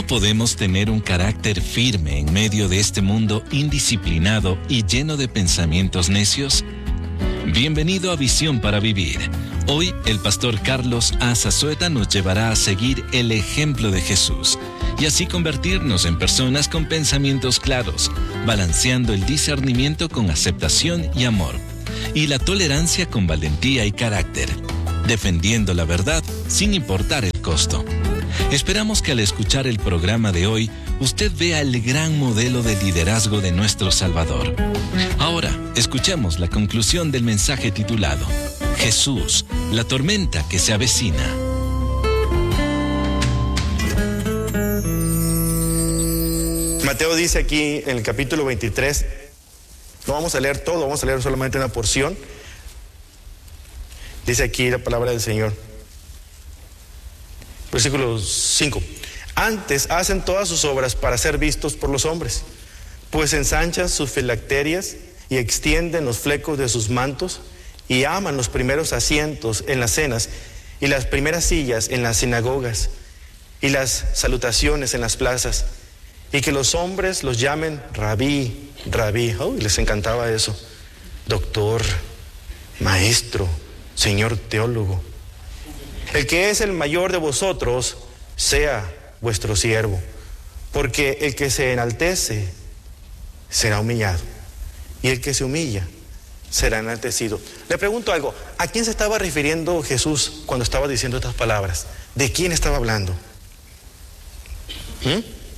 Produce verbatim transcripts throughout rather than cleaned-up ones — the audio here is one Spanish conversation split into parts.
¿Cómo podemos tener un carácter firme en medio de este mundo indisciplinado y lleno de pensamientos necios? Bienvenido a Visión para Vivir. Hoy el pastor Carlos A. Zazueta nos llevará a seguir el ejemplo de Jesús y así convertirnos en personas con pensamientos claros, balanceando el discernimiento con aceptación y amor, y la tolerancia con valentía y carácter, defendiendo la verdad sin importar el costo. Esperamos que al escuchar el programa de hoy, usted vea el gran modelo de liderazgo de nuestro Salvador. Ahora, escuchemos la conclusión del mensaje titulado Jesús, la tormenta que se avecina. Mateo dice aquí en el capítulo veintitrés, no vamos a leer todo, vamos a leer solamente una porción. Dice aquí la palabra del Señor. Versículo cinco. Antes hacen todas sus obras para ser vistos por los hombres, pues ensanchan sus filacterias y extienden los flecos de sus mantos y aman los primeros asientos en las cenas y las primeras sillas en las sinagogas y las salutaciones en las plazas, y que los hombres los llamen rabí, rabí. Oh, les encantaba eso. Doctor, maestro, señor teólogo. El que es el mayor de vosotros sea vuestro siervo, porque el que se enaltece será humillado, y el que se humilla será enaltecido. Le pregunto algo, ¿a quién se estaba refiriendo Jesús cuando estaba diciendo estas palabras? ¿De quién estaba hablando? ¿Mm?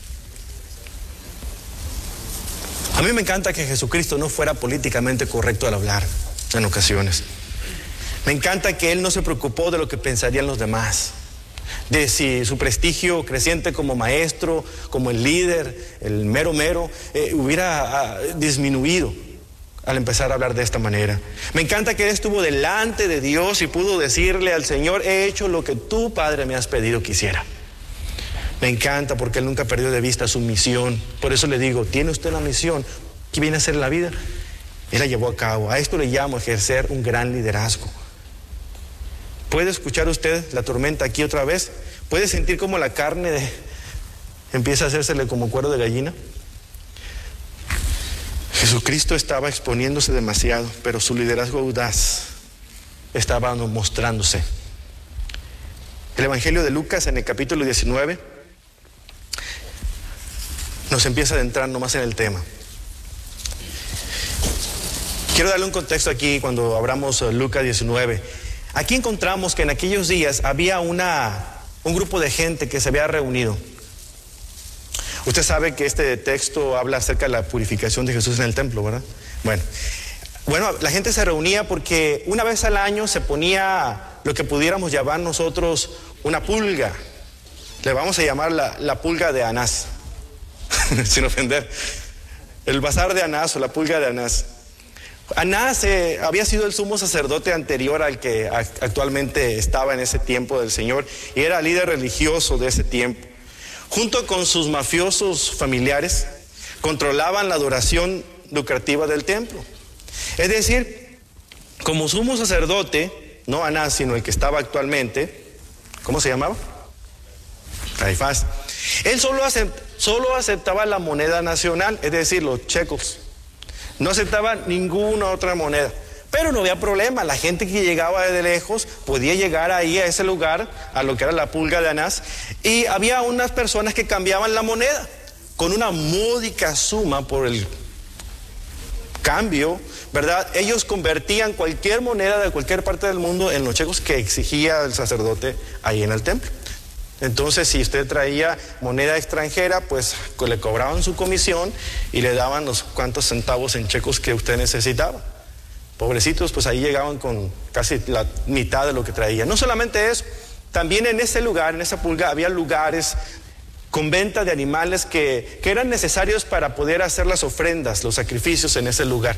A mí me encanta que Jesucristo no fuera políticamente correcto al hablar en ocasiones. Me encanta que Él no se preocupó de lo que pensarían los demás, de si su prestigio creciente como maestro, como el líder, el mero mero, eh, hubiera uh, disminuido al empezar a hablar de esta manera. Me encanta que Él estuvo delante de Dios y pudo decirle al Señor: he hecho lo que tú, Padre, me has pedido que hiciera. Me encanta porque Él nunca perdió de vista su misión. Por eso le digo, ¿tiene usted la misión? ¿Qué viene a hacer en la vida? Él la llevó a cabo. A esto le llamo ejercer un gran liderazgo. ¿Puede escuchar usted la tormenta aquí otra vez? ¿Puede sentir cómo la carne de... empieza a hacérsele como cuero de gallina? Jesucristo estaba exponiéndose demasiado, pero su liderazgo audaz estaba mostrándose. El Evangelio de Lucas, en el capítulo diecinueve, nos empieza a adentrar nomás en el tema. Quiero darle un contexto aquí cuando abramos Lucas diecinueve. Aquí encontramos que en aquellos días había una, un grupo de gente que se había reunido. Usted sabe que este texto habla acerca de la purificación de Jesús en el templo, ¿verdad? Bueno, bueno, la gente se reunía porque una vez al año se ponía lo que pudiéramos llamar nosotros una pulga. Le vamos a llamar la, la pulga de Anás, sin ofender. El bazar de Anás o la pulga de Anás. Anás eh, había sido el sumo sacerdote anterior al que actualmente estaba en ese tiempo del Señor, y era líder religioso de ese tiempo. Junto con sus mafiosos familiares, controlaban la adoración lucrativa del templo. Es decir, como sumo sacerdote, no Anás, sino el que estaba actualmente, ¿cómo se llamaba? Caifás. Él solo, acept, solo aceptaba la moneda nacional, es decir, los checos. No aceptaba ninguna otra moneda. Pero no había problema, la gente que llegaba de lejos podía llegar ahí a ese lugar, a lo que era la pulga de Anás, y había unas personas que cambiaban la moneda con una módica suma por el cambio, ¿verdad? Ellos convertían cualquier moneda de cualquier parte del mundo en los checos que exigía el sacerdote ahí en el templo. Entonces, si usted traía moneda extranjera, pues le cobraban su comisión y le daban los cuantos centavos en checos que usted necesitaba. Pobrecitos, pues ahí llegaban con casi la mitad de lo que traían. No solamente eso, también en ese lugar, en esa pulga, había lugares con venta de animales que, que eran necesarios para poder hacer las ofrendas, los sacrificios en ese lugar.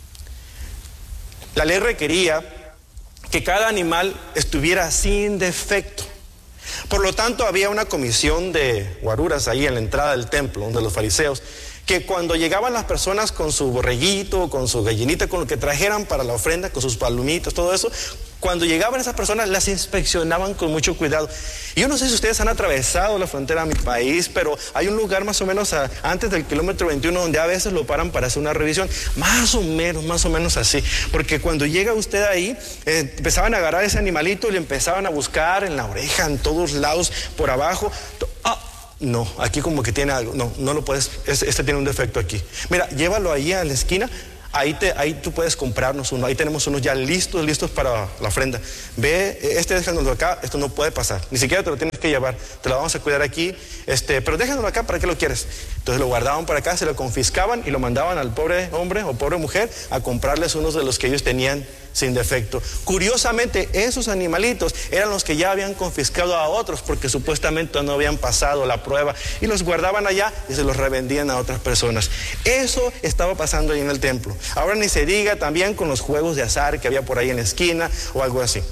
La ley requería que cada animal estuviera sin defecto. Por lo tanto, había una comisión de guaruras ahí en la entrada del templo, de los fariseos, que cuando llegaban las personas con su borreguito, con su gallinita, con lo que trajeran para la ofrenda, con sus palomitas, todo eso, Cuando llegaban esas personas, las inspeccionaban con mucho cuidado. Y yo no sé si ustedes han atravesado la frontera de mi país, pero hay un lugar más o menos a, antes del kilómetro veintiuno donde a veces lo paran para hacer una revisión. Más o menos, más o menos así. Porque cuando llega usted ahí, eh, empezaban a agarrar ese animalito y le empezaban a buscar en la oreja, en todos lados, por abajo. Ah, no, aquí como que tiene algo. No, no lo puedes, este, este tiene un defecto aquí. Mira, llévalo ahí a la esquina. Ahí, te, ahí tú puedes comprarnos uno. Ahí tenemos unos ya listos, listos para la ofrenda. Ve, este déjanoslo acá, esto no puede pasar. Ni siquiera te lo tienes que llevar. Te lo vamos a cuidar aquí. Este, pero déjanoslo acá, ¿para qué lo quieres? Entonces lo guardaban por acá, se lo confiscaban y lo mandaban al pobre hombre o pobre mujer a comprarles unos de los que ellos tenían sin defecto. Curiosamente, esos animalitos eran los que ya habían confiscado a otros porque supuestamente no habían pasado la prueba y los guardaban allá y se los revendían a otras personas. Eso estaba pasando ahí en el templo. Ahora ni se diga también con los juegos de azar que había por ahí en la esquina o algo así.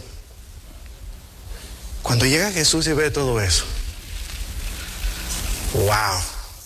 Cuando llega Jesús y ve todo eso, wow,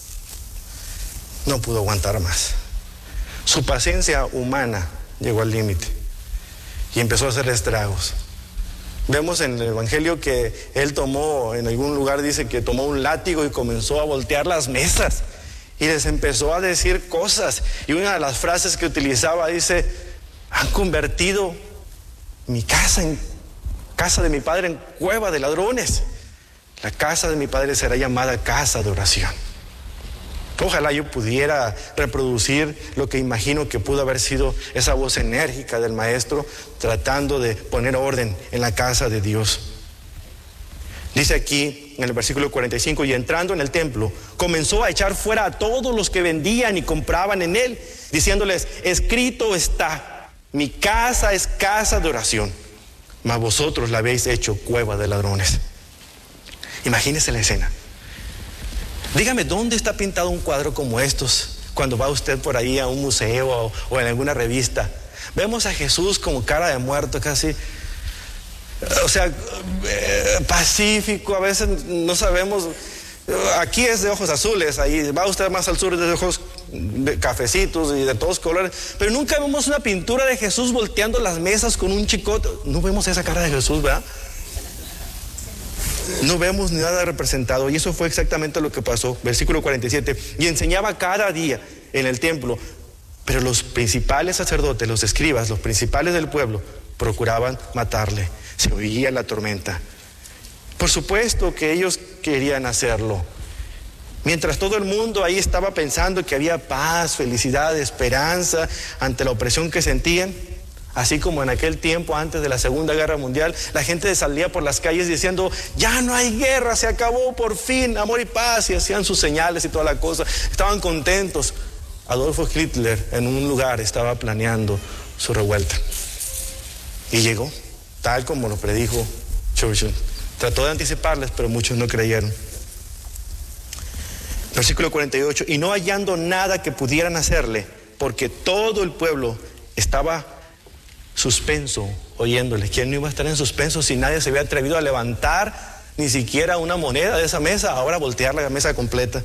no pudo aguantar más. Su paciencia humana llegó al límite y empezó a hacer estragos. Vemos en el Evangelio que él tomó, en algún lugar dice que tomó un látigo y comenzó a voltear las mesas y les empezó a decir cosas. Y una de las frases que utilizaba dice: han convertido mi casa en casa de mi padre en cueva de ladrones. La casa de mi padre será llamada casa de oración. Ojalá yo pudiera reproducir lo que imagino que pudo haber sido esa voz enérgica del maestro tratando de poner orden en la casa de Dios. Dice aquí en el versículo cuarenta y cinco: y entrando en el templo, comenzó a echar fuera a todos los que vendían y compraban en él, diciéndoles: escrito está, mi casa es casa de oración, mas vosotros la habéis hecho cueva de ladrones. Imagínese la escena. Dígame, ¿dónde está pintado un cuadro como estos cuando va usted por ahí a un museo o, o en alguna revista? Vemos a Jesús como cara de muerto casi, o sea, eh, pacífico, a veces no sabemos. Aquí es de ojos azules, ahí va usted más al sur es de ojos de cafecitos y de todos colores, pero nunca vemos una pintura de Jesús volteando las mesas con un chicote. No vemos esa cara de Jesús, ¿verdad? No vemos nada representado, y eso fue exactamente lo que pasó. Versículo cuarenta y siete: y enseñaba cada día en el templo, pero los principales sacerdotes, los escribas, los principales del pueblo procuraban matarle. Se oía la tormenta. Por supuesto que ellos querían hacerlo. Mientras todo el mundo ahí estaba pensando que había paz, felicidad, esperanza ante la opresión que sentían, así como en aquel tiempo antes de la Segunda Guerra Mundial, la gente salía por las calles diciendo: ya no hay guerra, se acabó por fin, amor y paz, y hacían sus señales y toda la cosa. Estaban contentos. Adolfo Hitler en un lugar estaba planeando su revuelta y llegó, tal como lo predijo Churchill. Trató de anticiparles, pero muchos no creyeron. Versículo cuarenta y ocho: y no hallando nada que pudieran hacerle, porque todo el pueblo estaba suspenso oyéndole. ¿Quién no iba a estar en suspenso si nadie se había atrevido a levantar ni siquiera una moneda de esa mesa, ahora voltear la mesa completa?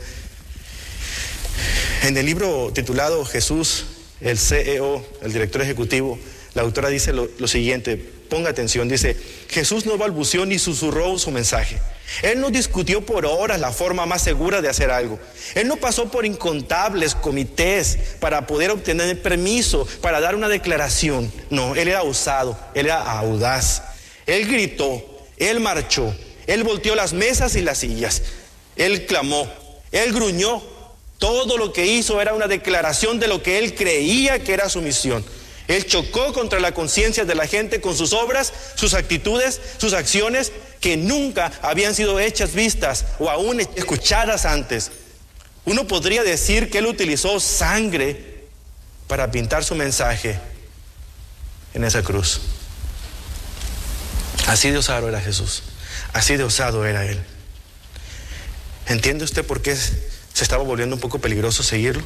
En el libro titulado Jesús, el C E O, el director ejecutivo, la autora dice lo, lo siguiente, ponga atención, dice: Jesús no balbuceó ni susurró su mensaje. Él no discutió por horas la forma más segura de hacer algo. Él no pasó por incontables comités para poder obtener permiso para dar una declaración. No, él era osado, él era audaz. Él gritó, él marchó, él volteó las mesas y las sillas. Él clamó, él gruñó. Todo lo que hizo era una declaración de lo que él creía que era su misión. Él chocó contra la conciencia de la gente con sus obras, sus actitudes, sus acciones que nunca habían sido hechas vistas o aún escuchadas antes. Uno podría decir que él utilizó sangre para pintar su mensaje en esa cruz. Así de osado era Jesús, así de osado era él. ¿Entiende usted por qué se estaba volviendo un poco peligroso seguirlo?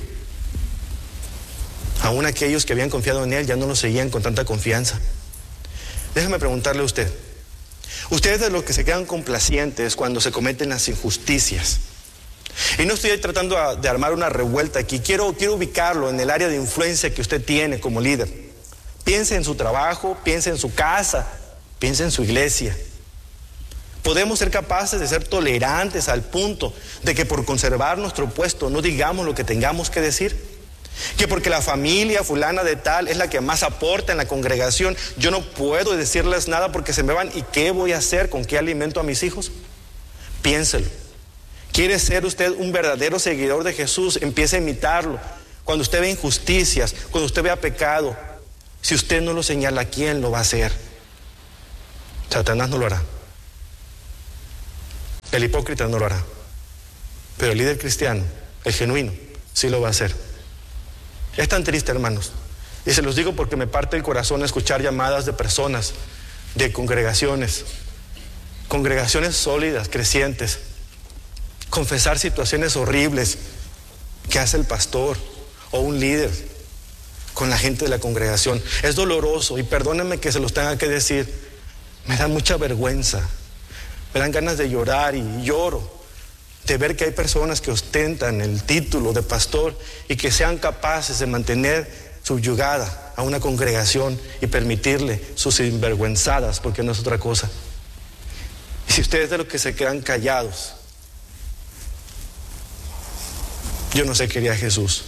Aún aquellos que habían confiado en él ya no lo seguían con tanta confianza. Déjeme preguntarle a usted, ustedes de los que se quedan complacientes cuando se cometen las injusticias, y no estoy tratando de armar una revuelta aquí, quiero, quiero ubicarlo en el área de influencia que usted tiene como líder. Piense en su trabajo, piense en su casa, piensa en su iglesia. Podemos ser capaces de ser tolerantes al punto de que por conservar nuestro puesto no digamos lo que tengamos que decir. Que porque la familia fulana de tal es la que más aporta en la congregación, yo no puedo decirles nada porque se me van. ¿Y qué voy a hacer? ¿Con qué alimento a mis hijos? Piénselo. ¿Quiere ser usted un verdadero seguidor de Jesús? Empiece a imitarlo. Cuando usted ve injusticias, cuando usted vea pecado, si usted no lo señala, ¿quién lo va a hacer? Satanás no lo hará. El hipócrita no lo hará. Pero el líder cristiano, el genuino, sí lo va a hacer. Es tan triste, hermanos, y se los digo porque me parte el corazón escuchar llamadas de personas, de congregaciones, congregaciones sólidas, crecientes, confesar situaciones horribles que hace el pastor o un líder con la gente de la congregación. Es doloroso, y perdónenme que se los tenga que decir, me da mucha vergüenza, me dan ganas de llorar y lloro de ver que hay personas que ostentan el título de pastor y que sean capaces de mantener subyugada a una congregación y permitirle sus sinvergüenzadas, porque no es otra cosa. Y si ustedes de los que se quedan callados, yo no sé qué haría Jesús,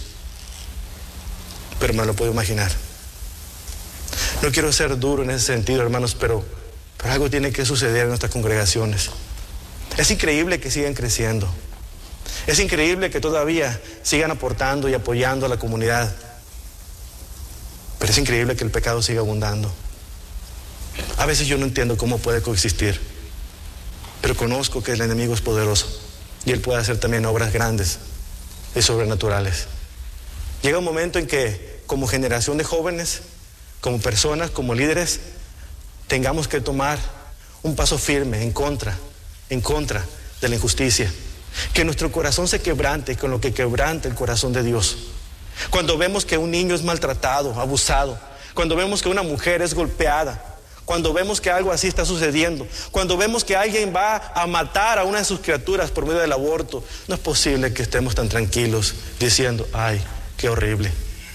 pero me lo puedo imaginar. No quiero ser duro en ese sentido, hermanos, pero, pero algo tiene que suceder en nuestras congregaciones. Es increíble que sigan creciendo. Es increíble que todavía sigan aportando y apoyando a la comunidad. Pero es increíble que el pecado siga abundando. A veces yo no entiendo cómo puede coexistir, pero conozco que el enemigo es poderoso y él puede hacer también obras grandes y sobrenaturales. Llega un momento en que, como generación de jóvenes, como personas, como líderes, tengamos que tomar un paso firme en contra en contra de la injusticia, que nuestro corazón se quebrante con lo que quebranta el corazón de Dios. Cuando vemos que un niño es maltratado, abusado, cuando vemos que una mujer es golpeada, cuando vemos que algo así está sucediendo, cuando vemos que alguien va a matar a una de sus criaturas por medio del aborto, no es posible que estemos tan tranquilos diciendo, ay, qué horrible.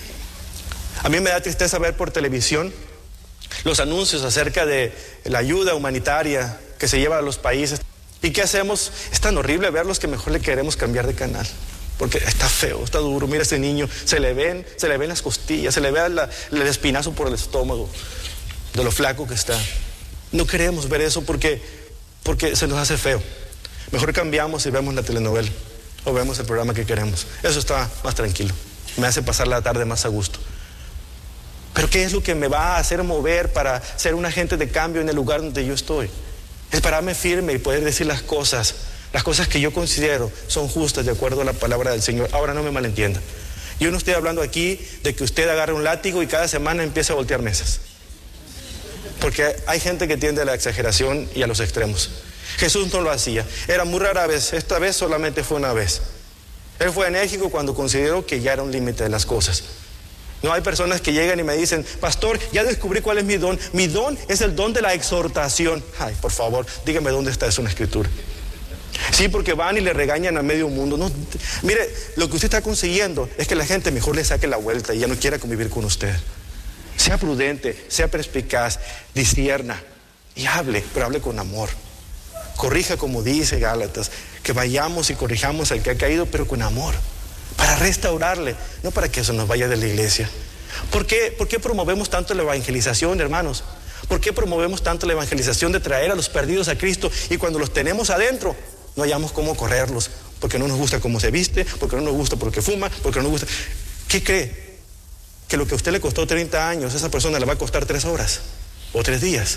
A mí me da tristeza ver por televisión los anuncios acerca de la ayuda humanitaria que se lleva a los países. ¿Y qué hacemos? Es tan horrible verlos que mejor le queremos cambiar de canal, porque está feo, está duro. Mira, ese niño, se le ven, se le ven las costillas, se le ve la, el espinazo por el estómago, de lo flaco que está. No queremos ver eso porque, porque se nos hace feo. Mejor cambiamos y vemos la telenovela o vemos el programa que queremos. Eso está más tranquilo, me hace pasar la tarde más a gusto. Pero ¿qué es lo que me va a hacer mover para ser un agente de cambio en el lugar donde yo estoy? Es pararme firme y poder decir las cosas, las cosas que yo considero son justas de acuerdo a la palabra del Señor. Ahora no me malentienda. Yo no estoy hablando aquí de que usted agarre un látigo y cada semana empiece a voltear mesas. Porque hay gente que tiende a la exageración y a los extremos. Jesús no lo hacía. Era muy rara vez. Esta vez solamente fue una vez. Él fue enérgico cuando consideró que ya era un límite de las cosas. No hay personas que llegan y me dicen, pastor, ya descubrí cuál es mi don. Mi don es el don de la exhortación. Ay, por favor, dígame dónde está eso en la escritura. Sí, porque van y le regañan a medio mundo. No, mire, lo que usted está consiguiendo es que la gente mejor le saque la vuelta y ya no quiera convivir con usted. Sea prudente, sea perspicaz, discierna y hable, pero hable con amor. Corrija como dice Gálatas, que vayamos y corrijamos al que ha caído, pero con amor. Para restaurarle, no para que eso nos vaya de la iglesia. ¿Por qué, ¿Por qué promovemos tanto la evangelización, hermanos? ¿Por qué promovemos tanto la evangelización de traer a los perdidos a Cristo y cuando los tenemos adentro no hallamos cómo correrlos? Porque no nos gusta cómo se viste, porque no nos gusta porque fuma, porque no nos gusta. ¿Qué cree? Que lo que a usted le costó treinta años, a esa persona le va a costar tres horas o tres días.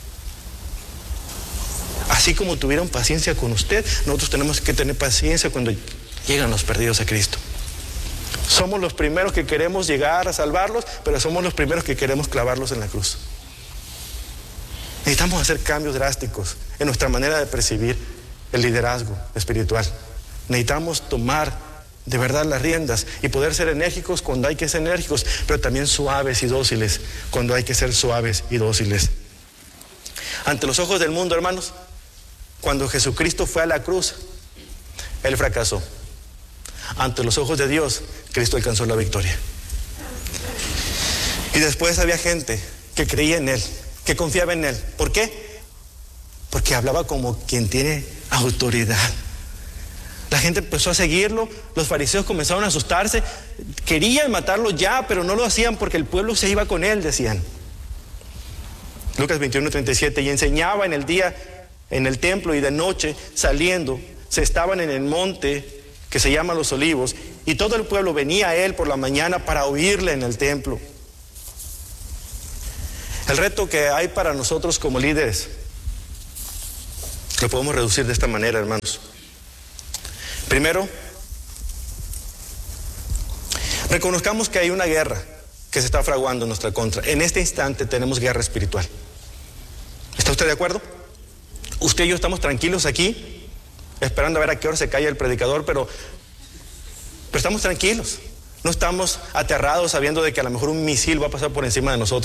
Así como tuvieron paciencia con usted, nosotros tenemos que tener paciencia cuando llegan los perdidos a Cristo. Somos los primeros que queremos llegar a salvarlos, pero somos los primeros que queremos clavarlos en la cruz. Necesitamos hacer cambios drásticos en nuestra manera de percibir el liderazgo espiritual. Necesitamos tomar de verdad las riendas y poder ser enérgicos cuando hay que ser enérgicos, pero también suaves y dóciles cuando hay que ser suaves y dóciles. Ante los ojos del mundo, hermanos, cuando Jesucristo fue a la cruz, Él fracasó. Ante los ojos de Dios, Cristo alcanzó la victoria. Y después había gente que creía en Él, que confiaba en él. ¿Por qué? Porque hablaba como quien tiene autoridad. La gente empezó a seguirlo, los fariseos comenzaron a asustarse, querían matarlo ya, pero no lo hacían porque el pueblo se iba con él, decían. Lucas veintiuno, treinta y siete, y enseñaba en el día en el templo, y de noche saliendo se estaban en el monte que se llama Los Olivos, y todo el pueblo venía a él por la mañana para oírle en el templo. El reto que hay para nosotros como líderes lo podemos reducir de esta manera, hermanos. Primero, reconozcamos que hay una guerra que se está fraguando en nuestra contra. En este instante tenemos guerra espiritual. ¿Está usted de acuerdo? Usted y yo estamos tranquilos aquí, esperando a ver a qué hora se calla el predicador, pero, pero estamos tranquilos. No estamos aterrados sabiendo de que a lo mejor un misil va a pasar por encima de nosotros.